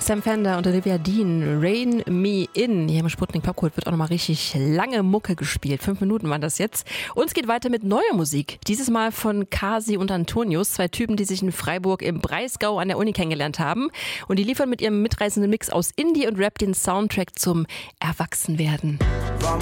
Sam Fender und Olivia Dean, Rain Me In. Hier im Sputnik Popkult wird auch nochmal richtig lange Mucke gespielt. 5 Minuten waren das jetzt. Und es geht weiter mit neuer Musik. Dieses Mal von Kasi und Antonius, 2 Typen, die sich in Freiburg im Breisgau an der Uni kennengelernt haben. Und die liefern mit ihrem mitreißenden Mix aus Indie und Rap den Soundtrack zum Erwachsenwerden. Warum